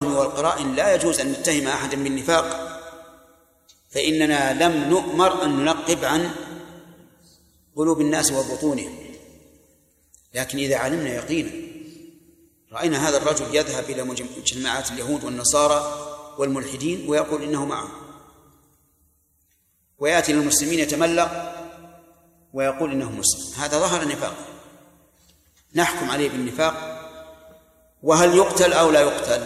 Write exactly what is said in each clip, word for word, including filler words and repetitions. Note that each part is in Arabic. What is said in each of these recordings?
الرغم والقرائن لا يجوز أن نتهم أحدا بالنفاق، فإننا لم نؤمر أن ننقب عن قلوب الناس وبطونهم. لكن إذا علمنا يقينا، رأينا هذا الرجل يذهب إلى مجمعات اليهود والنصارى والملحدين ويقول إنه معهم، ويأتي للمسلمين يتملق ويقول إنه مسلم، هذا ظهر النفاق، نحكم عليه بالنفاق. وهل يقتل أو لا يقتل؟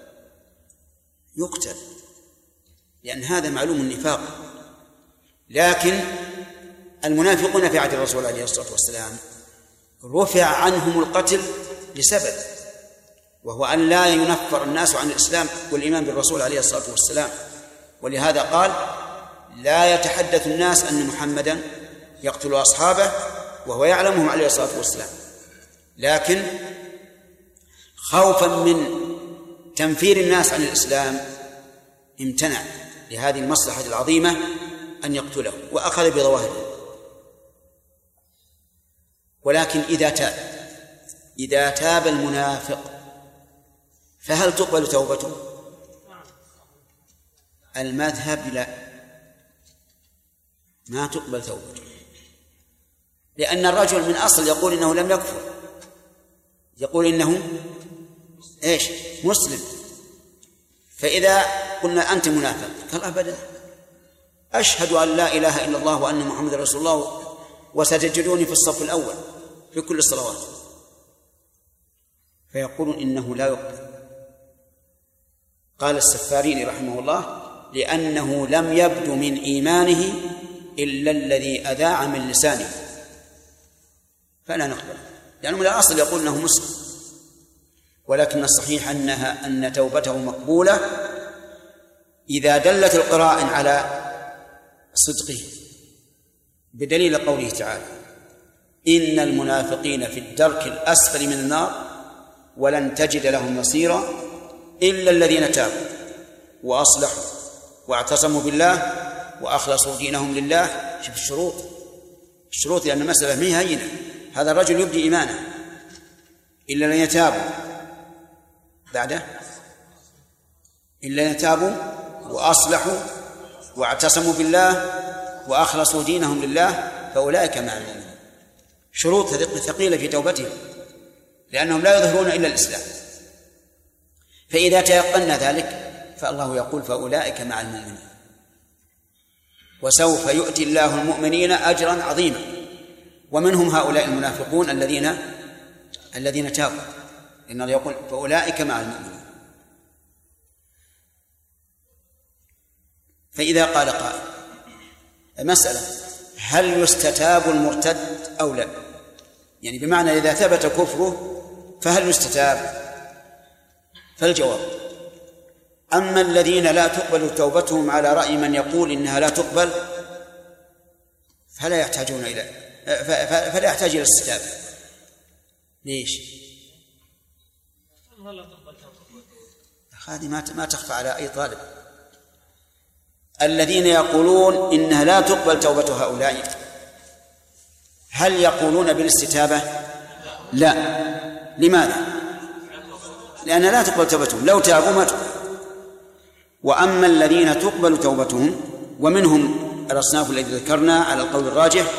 يقتل، لأن هذا معلوم النفاق. لكن المنافقون في عهد الرسول عليه الصلاة والسلام رفع عنهم القتل لسبب، وهو أن لا ينفر الناس عن الإسلام والإيمان بالرسول عليه الصلاة والسلام. ولهذا قال: لا يتحدث الناس أن محمدا يقتل أصحابه وهو يعلمهم عليه الصلاة والسلام، لكن خوفا من تنفير الناس عن الإسلام امتنع لهذه المصلحة العظيمة أن يقتله، وأخذ بظواهره. ولكن إذا تاب إذا تاب المنافق فهل تقبل توبته؟ المذهب لا، ما تقبل توبته، لأن الرجل من أصل يقول إنه لم يكفر، يقول إنه إيش؟ مسلم. فإذا قلنا أنت منافق قال: أبدا، أشهد أن لا إله إلا الله وأن محمد رسول الله، وستجدوني في الصف الأول في كل الصلوات. فيقولون إنه لا يقبل. قال السفاريني رحمه الله: لأنه لم يبدو من إيمانه إلا الذي أذاع من لسانه، فلا نقبل، لأنه من الأصل يقول أنه مسلم. ولكن الصحيح أنها أن توبته مقبولة إذا دلت القرائن على صدقه، بدليل قوله تعالى: إن المنافقين في الدرك الأسفل من النار ولن تجد لهم نصيرا إلا الذين تابوا وأصلحوا واعتصموا بالله وأخلصوا دينهم لله. شوف الشروط الشروط لأن المسألة ما هي هينة. هذا الرجل يبدي إيمانه إلا الذين يتابوا، بعده إلا الذين يتابوا وأصلحوا واعتصموا بالله وأخلصوا دينهم لله فأولئك مع المؤمنين. شروط ثقيلة في توبتهم، لأنهم لا يظهرون إلا الإسلام. فإذا تيقنا ذلك فالله يقول: فأولئك مع المؤمنين، وسوف يؤتي الله المؤمنين أجرا عظيما. ومنهم هؤلاء المنافقون الذين الذين تابوا، إنه يقول: فأولئك مع المؤمنين. فإذا قال قائل: المسألة هل يستتاب المرتد أو لا؟ يعني بمعنى إذا ثبت كفره فهل يستتاب؟ فالجواب: أما الذين لا تقبل توبتهم على رأي من يقول إنها لا تقبل فلا يحتاجون إلى فلا يحتاج إلى الاستتابة. ليش؟ هذه ما تخفى على أي طالب. الذين يقولون إنها لا تقبل توبة هؤلاء هل يقولون بالاستتابة؟ لا. لماذا؟ لأن لا تقبل توبتهم، لو تابوا ما تقبل. وأما الذين تقبل توبتهم ومنهم الأصناف الذي ذكرنا على القول الراجح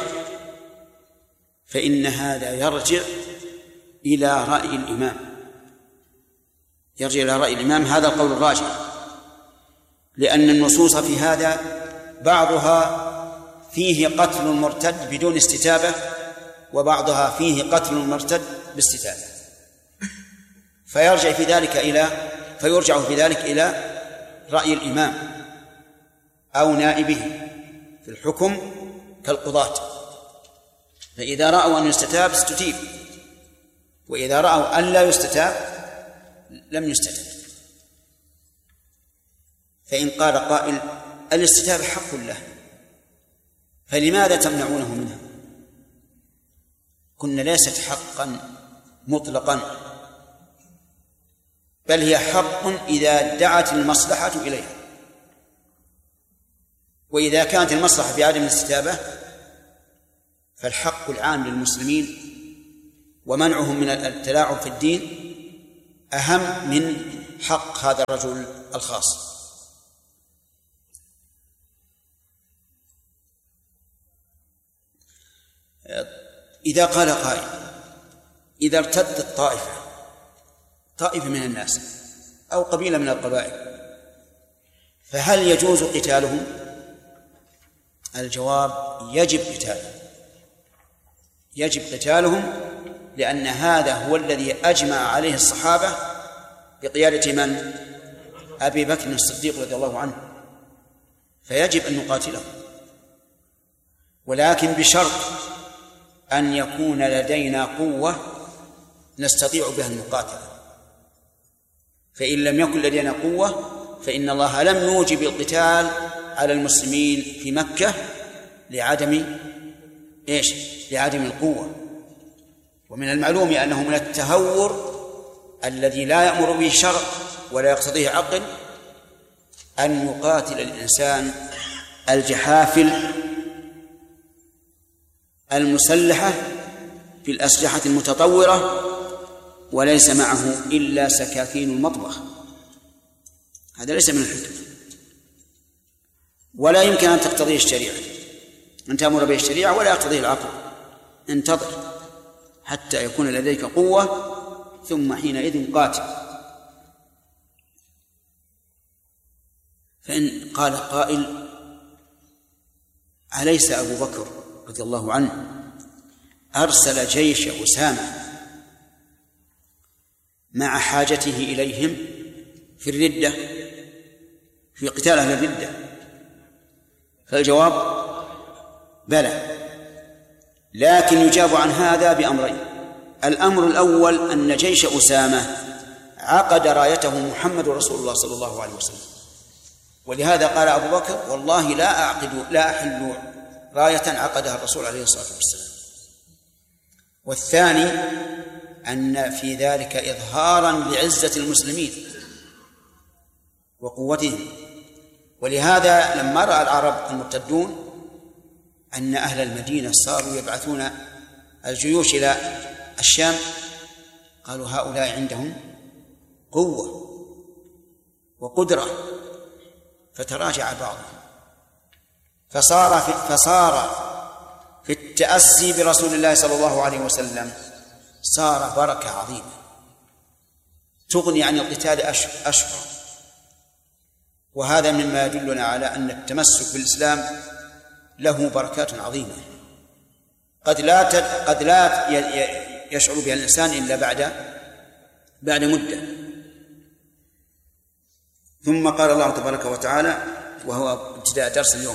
فإن هذا يرجع إلى رأي الإمام يرجع إلى رأي الإمام هذا القول الراجح، لأن النصوص في هذا بعضها فيه قتل المرتد بدون استتابة وبعضها فيه قتل المرتد باستتابة، فيرجع في ذلك إلى فيرجع في ذلك إلى رأي الإمام أو نائبه في الحكم كالقضاة. فإذا رأوا أن يستتاب استتيب، وإذا رأوا أن لا يستتاب لم يستتب. فإن قال قائل: الاستتابة حق له فلماذا تمنعونه منها؟ قلنا: ليست حقا مطلقا، بل هي حق إذا دعت المصلحة إليها. وإذا كانت المصلحة في عدم الاستتابة فالحق العام للمسلمين ومنعهم من التلاعب في الدين أهم من حق هذا الرجل الخاص. إذا قال قائل: إذا ارتدت طائفة طائفة من الناس أو قبيلة من القبائل فهل يجوز قتالهم؟ الجواب: يجب قتالهم، يجب قتالهم، لأن هذا هو الذي أجمع عليه الصحابة بقيادة من؟ أبي بكر الصديق رضي الله عنه، فيجب أن نقاتلهم، ولكن بشرط أن يكون لدينا قوة نستطيع بها المقاتلة. فإن لم يكن لدينا قوة فإن الله لم يوجب القتال على المسلمين في مكة لعدم إيش؟ لعدم القوة. ومن المعلوم أنه من التهور الذي لا يأمر به الشرع ولا يقتضيه عقل أن يقاتل الإنسان الجحافل المسلحة في الأسلحة المتطورة وليس معه إلا سكاكين المطبخ. هذا ليس من الحكم، ولا يمكن أن تقتضيه الشريعة، أن تأمر به الشريعة ولا يقتضيه العقل. انتظر حتى يكون لديك قوة ثم حينئذ قاتل. فإن قال قائل: أليس أبو بكر رضي الله عنه أرسل جيش أسامة مع حاجته إليهم في الردة، في قتال أهل الردة؟ فالجواب: بلى، لكن يجاب عن هذا بأمرين. الأمر الأول أن جيش أسامة عقد رايته محمد رسول الله صلى الله عليه وسلم، ولهذا قال أبو بكر: والله لا أعقد لا أحل راية عقدها الرسول عليه الصلاة والسلام. والثاني أن في ذلك إظهارا لعزة المسلمين وقوتهم، ولهذا لما رأى العرب المرتدون أن أهل المدينة صاروا يبعثون الجيوش إلى الشام قالوا: هؤلاء عندهم قوة وقدرة، فتراجع بعضهم، فصار في, فصار في التأسي برسول الله صلى الله عليه وسلم صار بركة عظيمة تغني عن القتال أشهر. وهذا مما يدلنا على أن التمسك بالإسلام له بركات عظيمة قد لا قد لا يشعر بها الإنسان إلا بعد بعد مدة. ثم قال الله تبارك وتعالى، وهو ابتداء درس اليوم: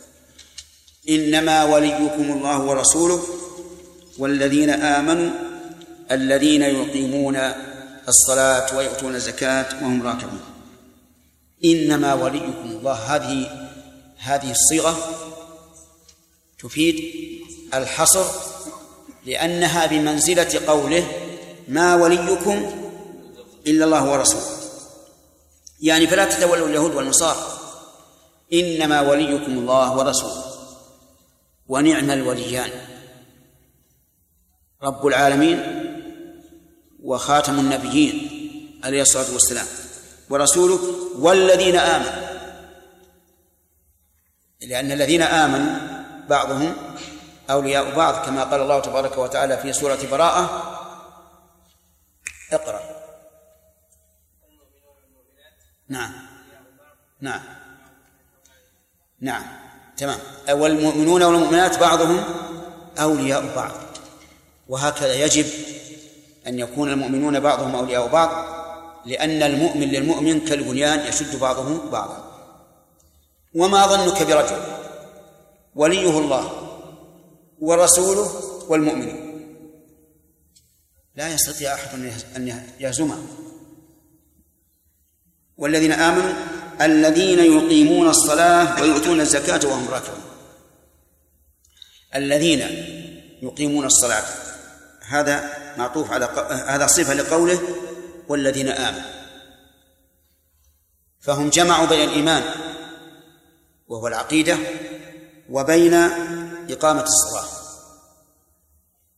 إنما وليكم الله ورسوله والذين آمنوا الذين يقيمون الصلاة ويؤتون الزكاة وهم راكعون. إنما وليكم الله، هذه هذه الصيغة تفيد الحصر، لأنها بمنزلة قوله: ما وليكم إلا الله ورسوله، يعني فلا تتولوا اليهود والنصارى، إنما وليكم الله ورسوله. ونعم الوليان رب العالمين وخاتم النبيين عليه الصلاة والسلام، ورسوله والذين آمنوا، لأن الذين آمنوا بعضهم أولياء بعض، كما قال الله تبارك وتعالى في سورة براءة. اقرأ. نعم نعم نعم تمام. والمؤمنون والمؤمنات بعضهم أولياء بعض، وهكذا يجب أن يكون المؤمنون بعضهم أولياء بعض، لأن المؤمن للمؤمن كالبنيان يشد بعضه بعضا. وما ظنك برجل وليه الله ورسوله والمؤمنون؟ لا يستطيع أحد أن يهزمه. والذين آمنوا الذين يقيمون الصلاة ويؤتون الزكاة وهم راكعون. الذين يقيمون الصلاة هذا معطوف على هذا صفة لقوله والذين آمنوا، فهم جمعوا بين الإيمان وهو العقيدة وبين إقامة الصلاة.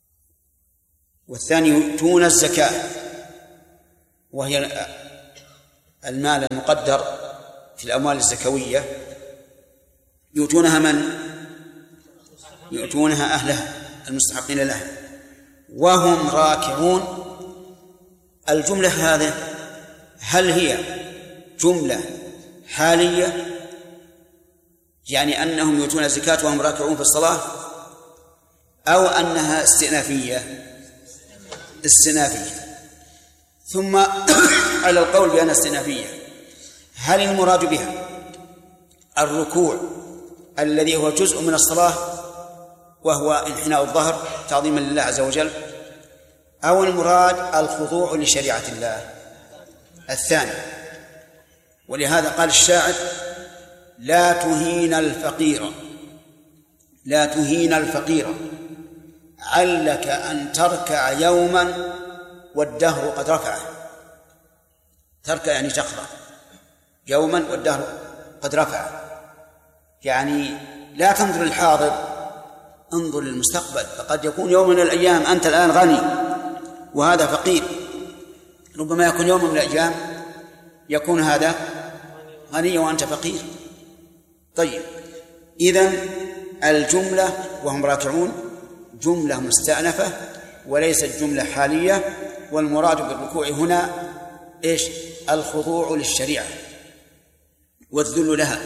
والثاني يؤتون الزكاة وهي المال المقدر في الأموال الزكوية يؤتونها من؟ يؤتونها أهلها المستحقين لها وهم راكعون. الجملة هذه هل هي جملة حالية يعني أنهم يؤتون الزكاة وهم راكعون في الصلاة، أو أنها استئنافية؟ استئنافية. ثم على القول بأنها استئنافية، هل المراد بها الركوع الذي هو جزء من الصلاة وهو انحناء الظهر تعظيما لله عز وجل، أو المراد الخضوع لشريعة الله؟ الثاني. ولهذا قال الشاعر: لا تهين الفقير لا تهين الفقير علك أن تركع يوما والدهر قد رفعه. تركع يعني تقرأ، يوما والدهر قد رفعه، يعني لا تنظر للحاضر، انظر للمستقبل، فقد يكون يوم من الأيام أنت الآن غني وهذا فقير، ربما يكون يوم من الأيام يكون هذا غني وأنت فقير. طيب، إذن الجملة وهم راكعون جملة مستأنفة وليست جملة حالية، والمراد بالركوع هنا إيش؟ الخضوع للشريعة والذل لها.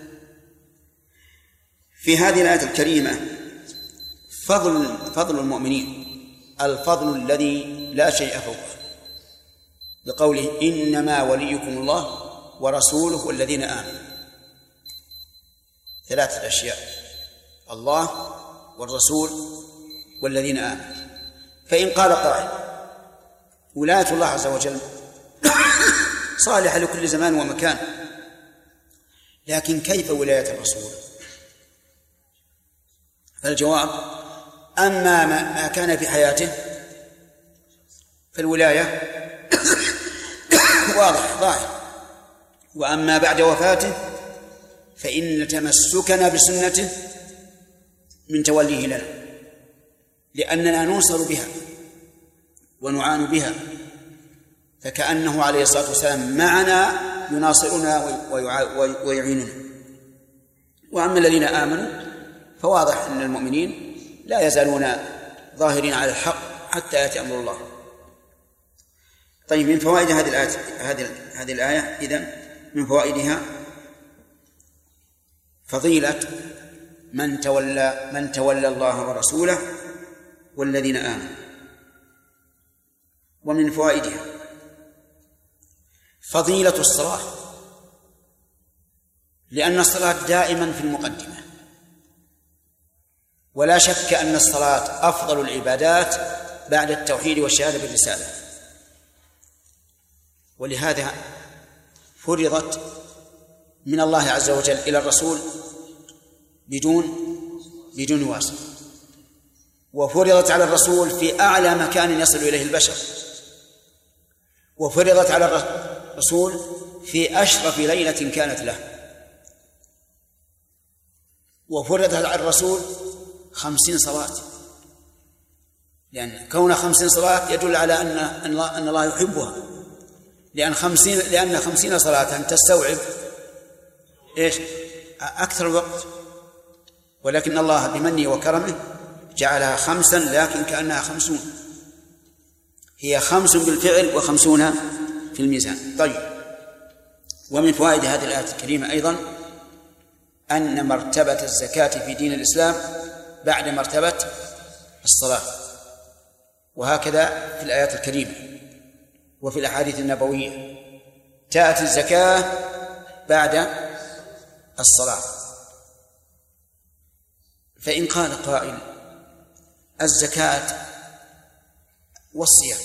في هذه الآية الكريمة فضل فضل المؤمنين، الفضل الذي لا شيء فوقه، بقوله: إنما وليكم الله ورسوله والذين آمنوا. ثلاثة أشياء: الله والرسول والذين آمنوا. فإن قال قائل: ولاية الله عز وجل صالحة لكل زمان ومكان، لكن كيف ولاية الرسول؟ فالجواب: أما ما كان في حياته فالولاية واضح ظاهر، وأما بعد وفاته فإن تمسكنا بسنته من توليه لنا، لأننا نوصل بها ونعان بها، فكأنه عليه الصلاة والسلام معنا يناصرنا ويعيننا. وأما الذين آمنوا فواضح أن المؤمنين لا يزالون ظاهرين على الحق حتى يأتي أمر الله. طيب، من فوائد هذه الآية هذه هذه الآية إذن من فوائدها فضيلة من تولى من تولى الله ورسوله والذين آمنوا. ومن فوائدها فضيلة الصلاة، لأن الصلاة دائما في المقدمة، ولا شك أن الصلاة أفضل العبادات بعد التوحيد والشهادة بالرسالة، ولهذا فرضت من الله عز وجل إلى الرسول بدون بدون واسطة، وفرضت على الرسول في أعلى مكان يصل إليه البشر، وفرضت على الرسول في أشرف ليلة كانت له، وفرضت على الرسول خمسين صلاة، لأن كون خمسين صلاة يدل على أن أن الله يحبها، لأن خمسين لأن خمسين صلاة تستوعب إيش؟ أكثر الوقت، ولكن الله بمنه وكرمه جعلها خمسا لكن كأنها خمسون، هي خمس بالفعل وخمسون في الميزان. طيب، ومن فوائد هذه الآية الكريمة أيضا أن مرتبة الزكاة في دين الإسلام بعد مرتبة الصلاة، وهكذا في الآيات الكريمة وفي الأحاديث النبوية تأتي الزكاة بعد الصلاة. فإن قال قائل: الزكاة والصيام،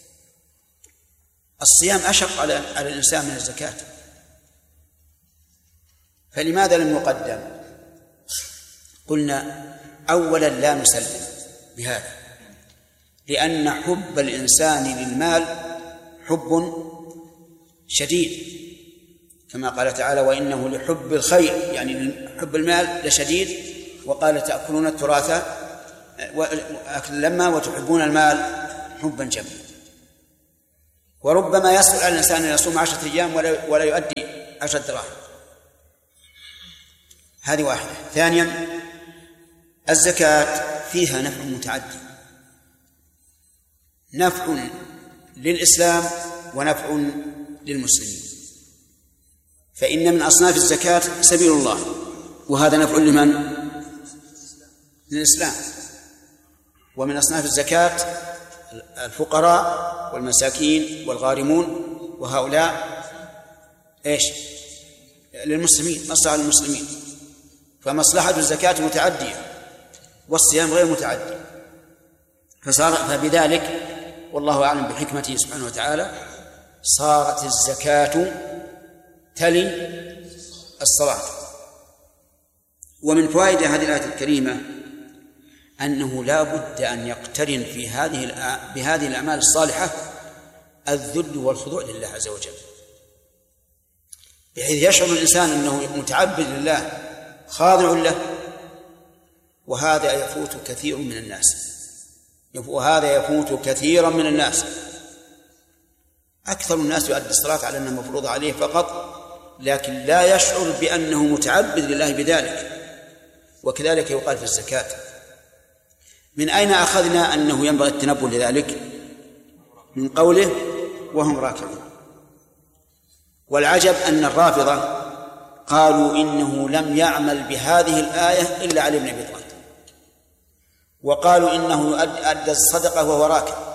الصيام أشق على على الإنسان من الزكاة، فلماذا لم يقدم؟ قلنا: أولا لا نسلم بهذا، لأن حب الإنسان للمال حب شديد، كما قال تعالى: وإنه لحب الخير، يعني حب المال لشديد. وقال: تأكلون التراث أكلا لما وتحبون المال حبا جما. وربما يسهل على الإنسان أن يصوم عشرة أيام ولا, ولا يؤدي عشرة دراهم. هذه واحدة. ثانيا الزكاة فيها نفع متعدي، نفع للإسلام ونفع للمسلمين. فإن من أصناف الزكاة سبيل الله، وهذا نفع لمن؟ للإسلام. ومن أصناف الزكاة الفقراء والمساكين والغارمون، وهؤلاء إيش؟ للمسلمين، مصلحة للمسلمين. فمصلحة الزكاة متعدية والصيام غير متعدي، فصار فبذلك والله أعلم بحكمته سبحانه وتعالى صارت الزكاة تلي الصلاة. ومن فوائد هذه الآية الكريمة أنه لا بد أن يقترن في هذه بهذه الأعمال الصالحة الذل والخضوع لله عز وجل، بحيث يشعر الإنسان أنه متعبد لله خاضع له. وهذا يفوت كثير من الناس، وهذا يفوت كثيرا من الناس. أكثر الناس يؤدي الصلاة على أنها مفروضة عليه فقط، لكن لا يشعر بأنه متعبد لله بذلك. وكذلك يقال في الزكاة. من أين أخذنا أنه ينبغي التنبه لذلك؟ من قوله وهم راكعون. والعجب أن الرافضة قالوا إنه لم يعمل بهذه الآية إلا علي بن أبي طالب، وقالوا إنه أدى الصدقة وهو راكع،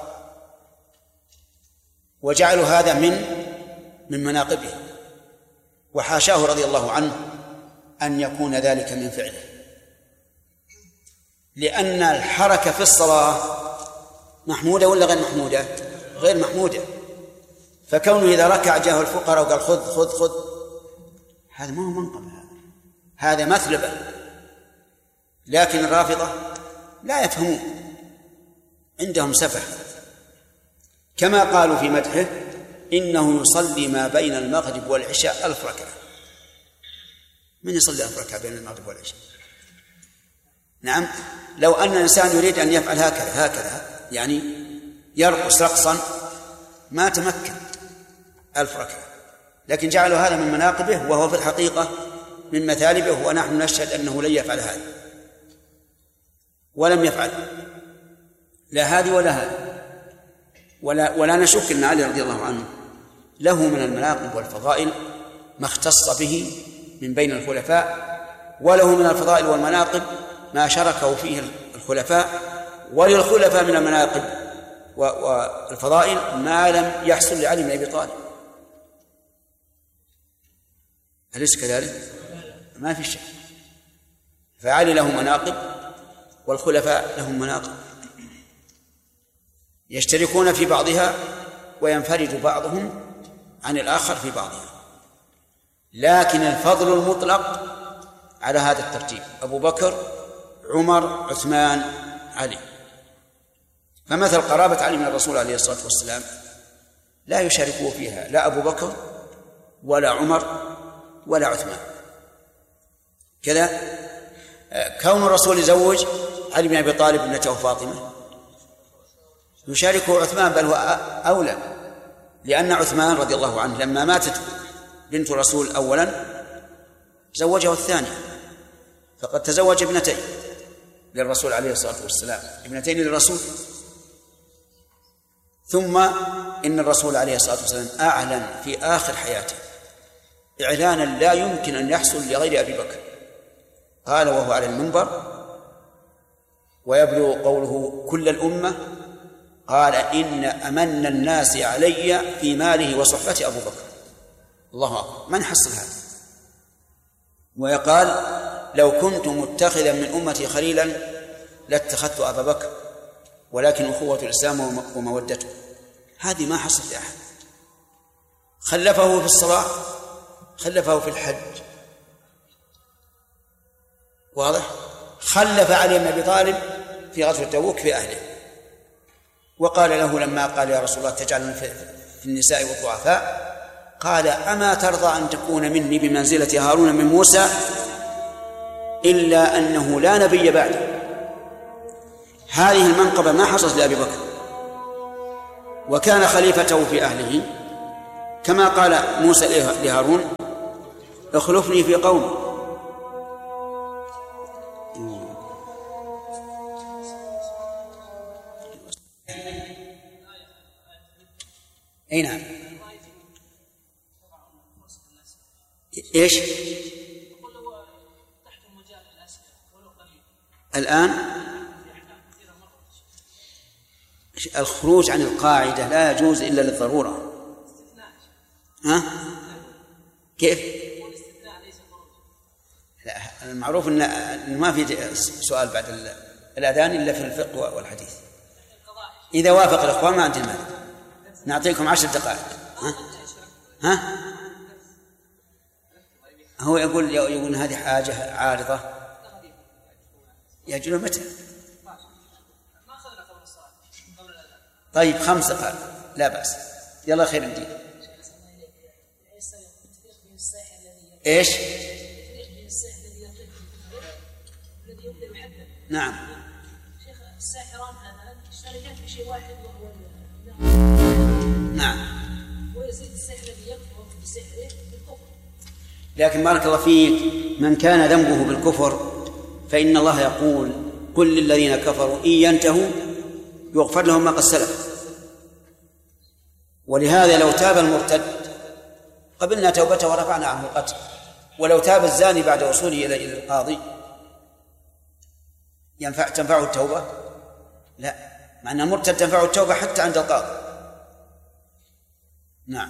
وجعلوا هذا من من مناقبه، وحاشاه رضي الله عنه أن يكون ذلك من فعله، لأن الحركة في الصلاة محمودة ولا غير محمودة؟ غير محمودة. فكونه إذا ركع جاءه الفقراء وقال خذ خذ خذ، هذا ما هو منقب، هذا هذا مثلبة. لكن الرافضة لا يفهمون، عندهم سفه. كما قالوا في مدحه إنه يصلي ما بين المغرب والعشاء ألف ركعة. من يصلي ألف ركعة بين المغرب والعشاء؟ نعم، لو أن الإنسان يريد أن يفعل هكذا هكذا يعني يرقص رقصا ما تمكن ألف ركعة، لكن جعلوا هذا من مناقبه وهو في الحقيقة من مثالبه، ونحن نشهد أنه لن يفعل هذا ولم يفعل لا هذه ولا هذا. ولا, ولا نشك أن علي رضي الله عنه له من المناقب والفضائل ما اختص به من بين الخلفاء، وله من الفضائل والمناقب ما شاركه فيه الخلفاء، وللخلفاء من المناقب والفضائل ما لم يحصل لعلي بن أبي طالب. أليس كذلك؟ ما في شيء. فعلي له مناقب والخلفاء لهم مناقب يشتركون في بعضها وينفرد بعضهم عن الآخر في بعضها، لكن الفضل المطلق على هذا الترتيب: أبو بكر، عمر، عثمان، علي. فمثل قرابة علي من الرسول عليه الصلاة والسلام لا يشاركه فيها لا أبو بكر ولا عمر ولا عثمان. كذا كون الرسول يزوج علي بن أبي طالب ابنته فاطمة يشاركه عثمان، بل هو أولى، لأن عثمان رضي الله عنه لما ماتت بنت الرسول أولا زوجه الثانية، فقد تزوج ابنتين للرسول عليه الصلاة والسلام، ابنتين للرسول. ثم إن الرسول عليه الصلاة والسلام أعلن في آخر حياته إعلانا لا يمكن أن يحصل لغير أبي بكر، قال وهو على المنبر ويبلغ قوله كل الأمة، قال إن أمن الناس علي في ماله وصحبته أبو بكر. الله أكبر، من حصل هذا؟ ويقال لو كنت متخذا من أمتي خليلا لاتخذت أبا بكر، ولكن أخوة الإسلام ومودته. هذه ما حصل لأحد. خلفه في الصلاة، خلفه في الحج، واضح؟ خلف علي بن أبي طالب في غزوة تبوك في أهله، وقال له لما قال يا رسول الله تجعلني في النساء والضعفاء، قال أما ترضى أن تكون مني بمنزلة هارون من موسى إلا أنه لا نبي بعد. هذه المنقبة ما حصلت لأبي بكر، وكان خليفته في أهله كما قال موسى لهارون اخلفني في قومي. أي نعم. إيش الآن الخروج عن القاعدة لا يجوز إلا للضرورة. ها؟ كيف؟ لا، المعروف أن ما في سؤال بعد الأذان إلا في الفقه والحديث. إذا وافق الإخوان ما أنت المانع، نعطيكم عشر دقائق. ها؟ ها؟ هو يقول يقول هذه حاجة عارضة يجلو متى؟ طيب خمس دقائق لا بأس. يلا خير ندير. إيش؟ نعم. شيخ الساحران مثلا اشتركا في شيء واحد وهو نعم. ويزيد السحر الذي يكفر بسحره بالكفر. لكن بارك الله فيك، من كان ذنبه بالكفر فإن الله يقول كل الذين كفروا إن ينتهوا يغفر لهم ما قد سلف. ولهذا لو تاب المرتد قبلنا توبته ورفعنا عنه القتل، ولو تاب الزاني بعد وصوله إلى القاضي ينفع تنفعه التوبة؟ لا، مع أن المرتد تنفعه التوبة حتى عند القاضي. نعم.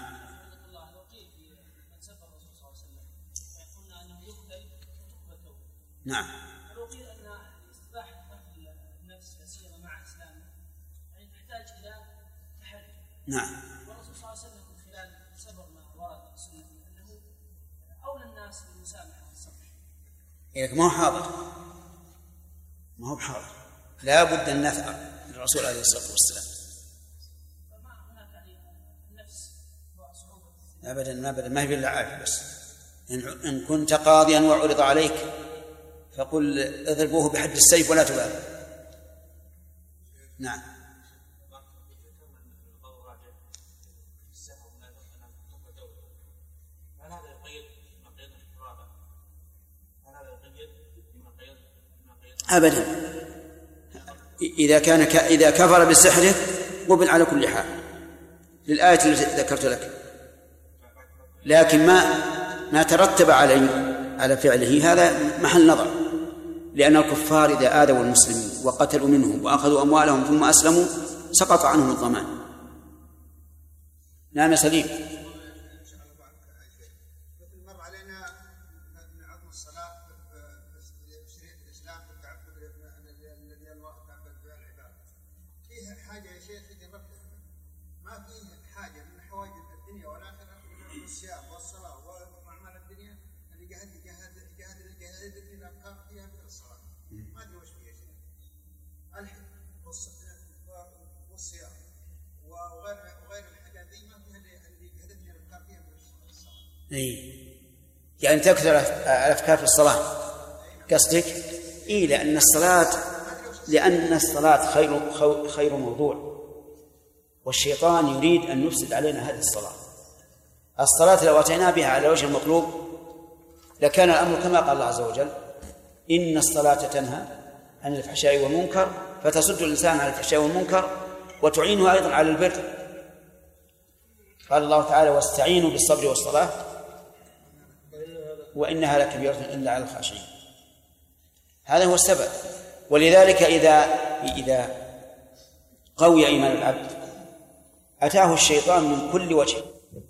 نعم. لو قيل أن استباحة قتل النفس لا سيما مع الإسلام يعني تحتاج إلى تحري. نعم. والرسول صلى الله عليه وسلم من خلال سبب ما ورد في السنة أنه أولى الناس بالمسامحة والصفح. إيه ما هو حاضر، ما هو بحاضر، لا بد أن نثأر الرسول عليه الصلاة والسلام. فما هناك يعني النفس وصعوبة. أبدا أبدا ما هي بالله عافية. بس إن كنت قاضيا وعرض عليك فقل اضربوه بحد السيف ولا تبالي. نعم. أبدا، إذا كان إذا كفر بسحره قبل على كل حال للآية التي ذكرت لك، لكن ما ما ترتب عليه على فعله هذا محل نظر، لأن الكفار إذا آذوا المسلمين وقتلوا منهم وأخذوا أموالهم ثم أسلموا سقط عنهم الضمان. نعم سليم. إيه. يعني تكثر الأفكار في الصلاة قصدك؟ إيه، لأن الصلاة لأن الصلاة خير خير موضوع، والشيطان يريد أن يفسد علينا هذه الصلاة. الصلاة لو أتينا بها على وجه المطلوب لكان الأمر كما قال الله عز وجل إن الصلاة تنهى عن الفحشاء والمنكر فتصد الإنسان عن الفحشاء والمنكر وتعينه أيضا على البر. قال الله تعالى واستعينوا بالصبر والصلاة وإنها لكبيرة إلا على الخاشعين. هذا هو السبب. ولذلك إذا إذا قوي إيمان العبد أتاه الشيطان من كل وجه.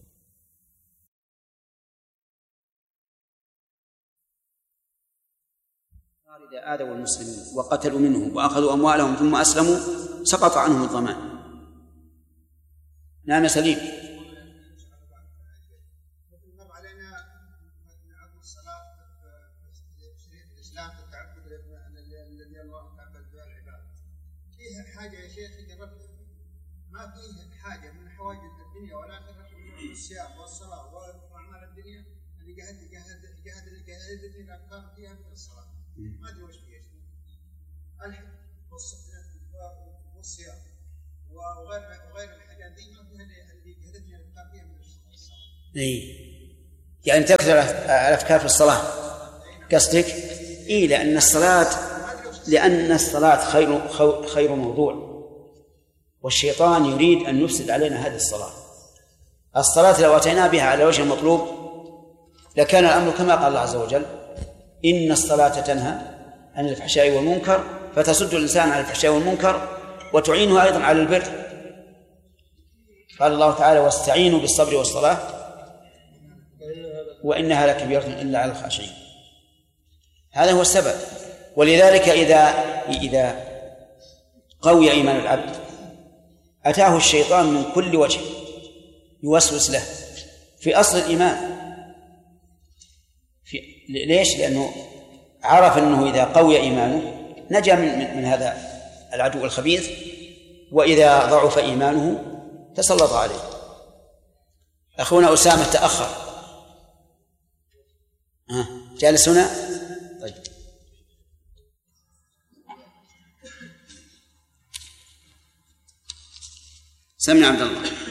إذا آذوا المسلمين وقتلوا منهم وأخذوا أموالهم ثم أسلموا سقط عنهم الضمان. نعم سليم. حاجة يا شيخ جربت ما فيه حاجة من حوائج الدنيا والآخرة من الصيام والصلاة وأعمال الدنيا اللي جهد جهد جهد جهد الأفكار فيها من الصلاة ما أدري وش فيها الحج والصيام وغير وغير الحاجات دي ما فيها اللي جهدتني الافكار فيها من الصلاه. اي يعني تكثر الافكار في الصلاه قصدك؟ اي لان الصلاه لان الصلاه خير خير موضوع، والشيطان يريد ان يفسد علينا هذه الصلاه. الصلاه لو اتينا بها على وجه المطلوب لكان الامر كما قال الله عز وجل: ان الصلاه تنهى عن الفحشاء والمنكر، فتصد الانسان عن الفحشاء والمنكر وتعينه ايضا على البر. قال الله تعالى: واستعينوا بالصبر والصلاه وانها لكبيره الا على الخاشعين. هذا هو السبب. ولذلك اذا اذا قوي ايمان العبد اتاه الشيطان من كل وجه يوسوس له في اصل الايمان. في ليش؟ لانه عرف انه اذا قوي ايمانه نجا من, من, من هذا العدو الخبيث، واذا ضعف ايمانه تسلط عليه. اخونا اسامه تاخر. ها جالس هنا؟ طيب سمع عبد الله.